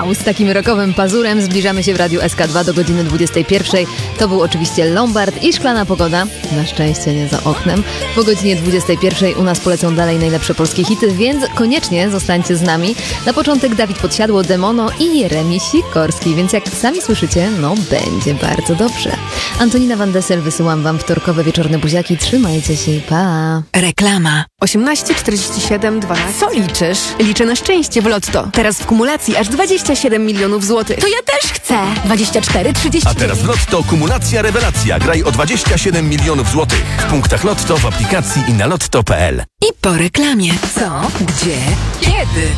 Wow, z takim rockowym pazurem zbliżamy się w Radiu SK2 do godziny 21. To był oczywiście Lombard i Szklana Pogoda. Na szczęście nie za oknem. Po godzinie 21 u nas polecą dalej najlepsze polskie hity, więc koniecznie zostańcie z nami. Na początek Dawid Podsiadło, Demono i Jeremi Sikorski, więc jak sami słyszycie, no będzie bardzo dobrze. Antonina Van Dessel, wysyłam wam wtorkowe wieczorne buziaki. Trzymajcie się, pa! Reklama. 18 47 12. Co liczysz? Liczę na szczęście w Lotto. Teraz w kumulacji aż 27 milionów złotych. To ja też chcę. 24, 30. A teraz w Lotto kumulacja rewelacja. Graj o 27 milionów złotych. W punktach Lotto, w aplikacji i na lotto.pl. I po reklamie. Co? Gdzie? Kiedy?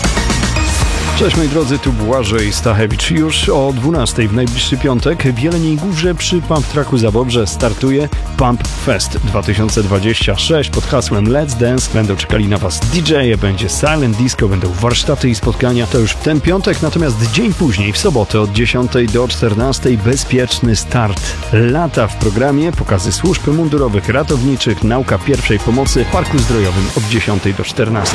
Cześć moi drodzy, tu Błażej Stachewicz. Już o 12 w najbliższy piątek w Jeleniej Górze przy Pump Tracku Zabobrze startuje Pump Fest 2026 pod hasłem Let's Dance. Będą czekali na was DJ-e, będzie silent disco, będą warsztaty i spotkania. To już w ten piątek, natomiast dzień później, w sobotę od 10 do 14 bezpieczny start lata w programie, pokazy służb mundurowych, ratowniczych, nauka pierwszej pomocy w Parku Zdrojowym od 10 do 14.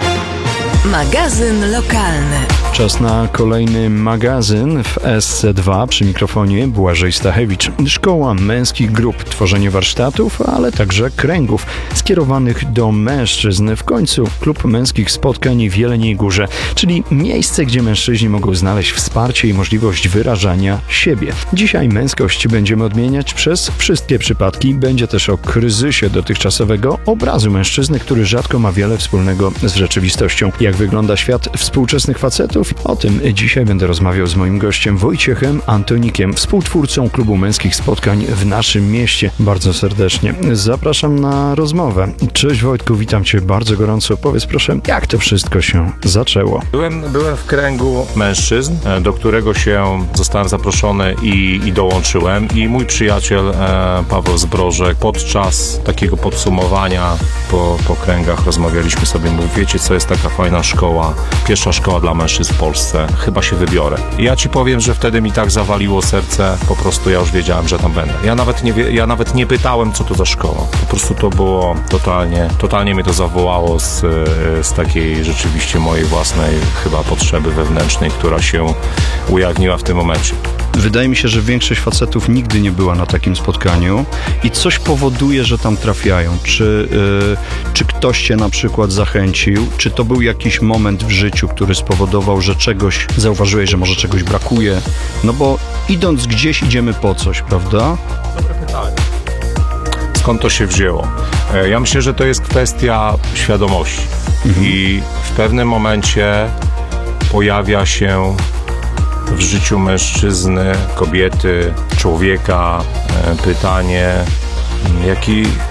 Magazyn lokalny. Czas na kolejny magazyn w SC2. Przy mikrofonie Błażej Stachewicz. Szkoła męskich grup, tworzenie warsztatów, ale także kręgów skierowanych do mężczyzn. W końcu klub męskich spotkań w Jeleniej Górze, czyli miejsce, gdzie mężczyźni mogą znaleźć wsparcie i możliwość wyrażania siebie. Dzisiaj męskość będziemy odmieniać przez wszystkie przypadki. Będzie też o kryzysie dotychczasowego obrazu mężczyzny, który rzadko ma wiele wspólnego z rzeczywistością. Jak wygląda świat współczesnych facetów? O tym dzisiaj będę rozmawiał z moim gościem Wojciechem Antonikiem, współtwórcą klubu męskich spotkań w naszym mieście. Bardzo serdecznie zapraszam na rozmowę. Cześć Wojtku, witam cię bardzo gorąco. Powiedz proszę, jak to wszystko się zaczęło? Byłem w kręgu mężczyzn, do którego się zostałem zaproszony i dołączyłem. I mój przyjaciel Paweł Zbrożek podczas takiego podsumowania po kręgach rozmawialiśmy sobie. Mówił, wiecie co, jest taka fajna szkoła, pierwsza szkoła dla mężczyzn w Polsce, chyba się wybiorę. I ja ci powiem, że wtedy mi tak zawaliło serce, po prostu ja już wiedziałem, że tam będę. Ja nawet nie pytałem, co to za szkoła. Po prostu to było totalnie mnie to zawołało z takiej rzeczywiście mojej własnej chyba potrzeby wewnętrznej, która się ujawniła w tym momencie. Wydaje mi się, że większość facetów nigdy nie była na takim spotkaniu i coś powoduje, że tam trafiają. Czy ktoś cię na przykład zachęcił? Czy to był jakiś moment w życiu, który spowodował, że zauważyłeś, że może czegoś brakuje? No bo idąc gdzieś, idziemy po coś, prawda? Dobre pytanie. Skąd to się wzięło? Ja myślę, że to jest kwestia świadomości. I w pewnym momencie pojawia się w życiu mężczyzny, kobiety, człowieka pytanie,